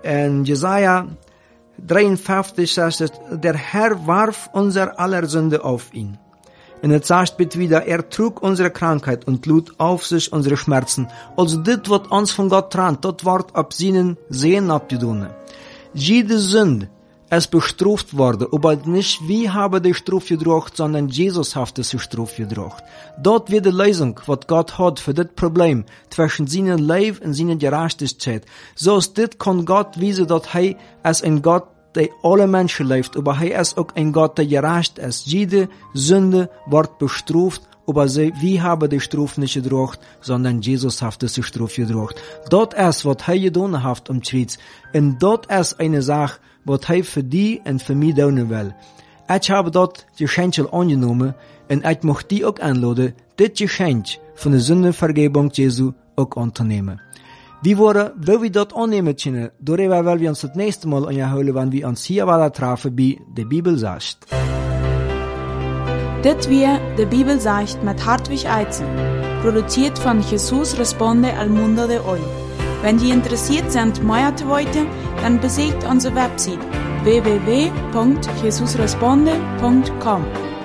in Jesaja 53 sagt es, der Herr warf unser aller Sünde auf ihn. Und es sagt bitte wieder, er trug unsere Krankheit und lud auf sich unsere Schmerzen. Also dit, wat uns von Gott trennt, dat wordt op seinen Sehen abgedaan. Jede Sünde ist bestraft worden, aber nicht wir haben die Strafe gedracht, sondern Jesus hat die Strafe gedracht. Dort wird die Lösung, was Gott hat für das Problem zwischen seinem Leben und seiner Gerechtigkeit. So ist dit kann Gott wiesen, dass er als ein Gott, der alle Menschen lebt, aber er ist auch ein Gott, der gerecht ist. Jede Sünde wird bestraft, aber wir haben die Strafe nicht gedracht, sondern Jesus hat die Strafe gedracht. Dort ist, was er getan hat am Kreuz. Und dort ist eine Sache, was er für die und für mich tun will. Ich habe dort Geschenk angenommen und ich möchte die auch einladen, das Geschenk von der Sündenvergebung Jesu auch anzunehmen. Wie will wir dort annehmen können? Darüber werden wir uns das nächste Mal anholen, wenn wir uns hier weiter treffen, wie die Bibel sagt. Das wir die Bibel sagt mit Hartwig Eizen, produziert von Jesus Responde al Mundo de Hoy. Wenn Sie interessiert sind, mehr zu wissen, dann besucht unsere Website www.jesusresponde.com.